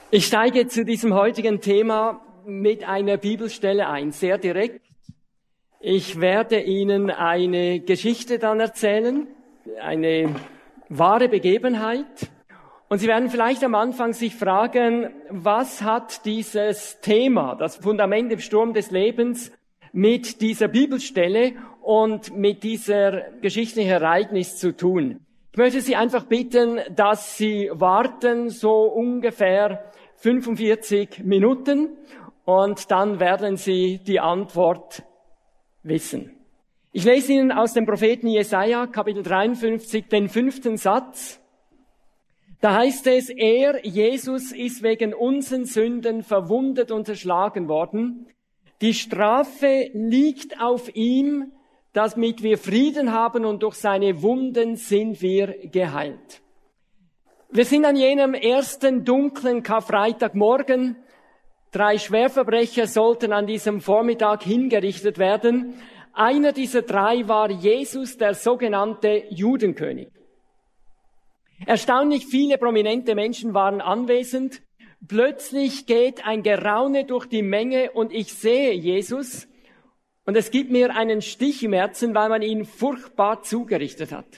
Ich steige zu diesem heutigen Thema mit einer Bibelstelle ein, sehr direkt. Ich werde Ihnen eine Geschichte dann erzählen, eine wahre Begebenheit. Und Sie werden vielleicht am Anfang sich fragen, was hat dieses Thema, das Fundament im Sturm des Lebens, mit dieser Bibelstelle und mit dieser geschichtlichen Ereignis zu tun? Ich möchte Sie einfach bitten, dass Sie warten, so ungefähr 45 Minuten, und dann werden Sie die Antwort wissen. Ich lese Ihnen aus dem Propheten Jesaja, Kapitel 53, den 5. Satz. Da heißt es, er, Jesus, ist wegen unseren Sünden verwundet und zerschlagen worden. Die Strafe liegt auf ihm, damit wir Frieden haben, und durch seine Wunden sind wir geheilt. Wir sind an jenem ersten dunklen Karfreitagmorgen. 3 Schwerverbrecher sollten an diesem Vormittag hingerichtet werden. Einer dieser 3 war Jesus, der sogenannte Judenkönig. Erstaunlich viele prominente Menschen waren anwesend. Plötzlich geht ein Geraune durch die Menge und ich sehe Jesus und es gibt mir einen Stich im Herzen, weil man ihn furchtbar zugerichtet hat.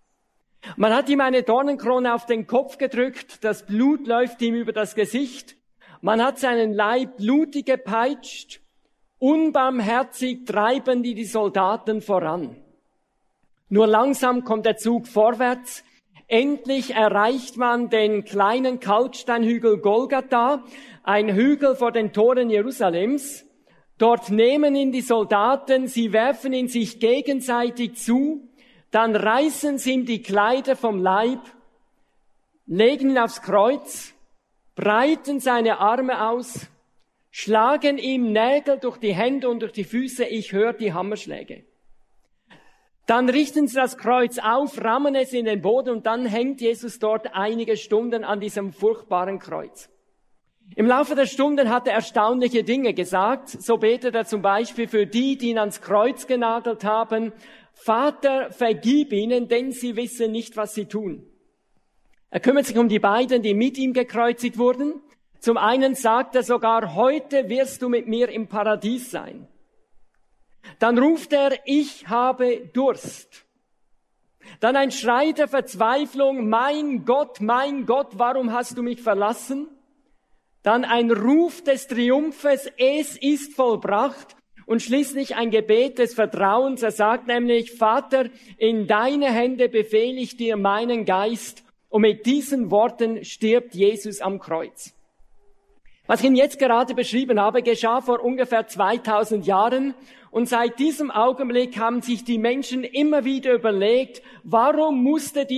Man hat ihm eine Dornenkrone auf den Kopf gedrückt, das Blut läuft ihm über das Gesicht, man hat seinen Leib blutig gepeitscht, unbarmherzig treiben die Soldaten voran. Nur langsam kommt der Zug vorwärts. Endlich erreicht man den kleinen Kalksteinhügel Golgatha, ein Hügel vor den Toren Jerusalems. Dort nehmen ihn die Soldaten, sie werfen ihn sich gegenseitig zu, dann reißen sie ihm die Kleider vom Leib, legen ihn aufs Kreuz, breiten seine Arme aus, schlagen ihm Nägel durch die Hände und durch die Füße, ich höre die Hammerschläge. Dann richten sie das Kreuz auf, rammen es in den Boden und dann hängt Jesus dort einige Stunden an diesem furchtbaren Kreuz. Im Laufe der Stunden hat er erstaunliche Dinge gesagt. So betet er zum Beispiel für die ihn ans Kreuz genagelt haben. Vater, vergib ihnen, denn sie wissen nicht, was sie tun. Er kümmert sich um die beiden, die mit ihm gekreuzigt wurden. Zum einen sagt er sogar, heute wirst du mit mir im Paradies sein. Dann ruft er, ich habe Durst. Dann ein Schrei der Verzweiflung, mein Gott, warum hast du mich verlassen? Dann ein Ruf des Triumphes, es ist vollbracht. Und schließlich ein Gebet des Vertrauens. Er sagt nämlich, Vater, in deine Hände befehle ich dir meinen Geist. Und mit diesen Worten stirbt Jesus am Kreuz. Was ich Ihnen jetzt gerade beschrieben habe, geschah vor ungefähr 2000 Jahren. Und seit diesem Augenblick haben sich die Menschen immer wieder überlegt, warum musste